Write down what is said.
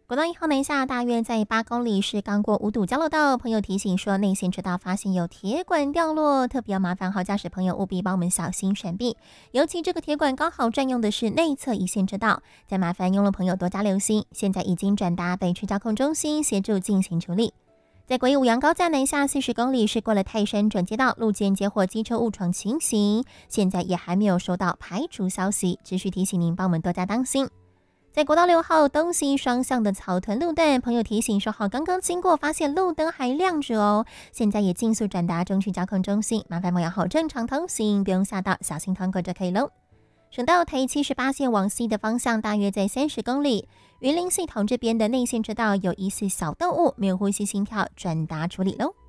国道1号南下大约在8公里，是刚过五堵交流道。朋友提醒说，内线车道发现有铁管掉落，特别要麻烦好驾驶朋友务必帮我们小心闪避。尤其这个铁管刚好占用的是内侧一线车道，再麻烦用路朋友多加留心。现在已经转达北区交控中心协助进行处理。在国一五杨高架南下40公里，是过了泰山转接道，路肩接获机车误闯情形，现在也还没有收到排除消息，持续提醒您帮我们多加当心。在国道6号东西双向的草屯路段，朋友提醒说好，刚刚经过发现路灯还亮着哦，现在也尽速转达中区交控中心，麻烦朋友好正常通行，不用吓到，小心通过就可以喽。省道台78线往西的方向大约在30公里，云林系统这边的内线车道有疑似小动物，没有呼吸心跳，转达处理喽。